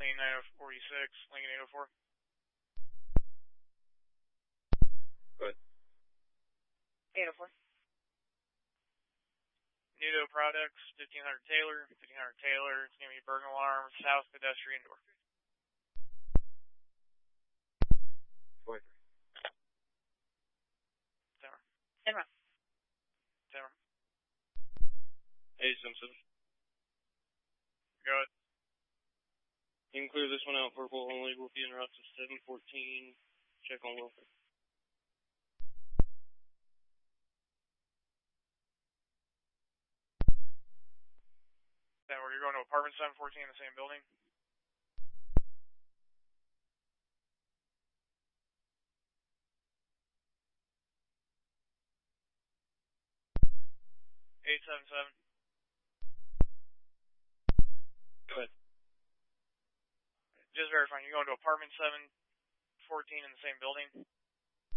Lincoln 9046, Lincoln 804. Good. 804. Nudo Products, 1500 Taylor, 1500 Taylor. It's going to be burglar alarm, south pedestrian door. 43. Timber. Timber. Timber. Hey, Simpson. Go ahead. You can clear this one out. Purple only will be interrupted 714. Check on welfare. Then you're going to apartment 714 in the same building. $877. Go ahead. Just verifying, you're going to apartment 714 in the same building?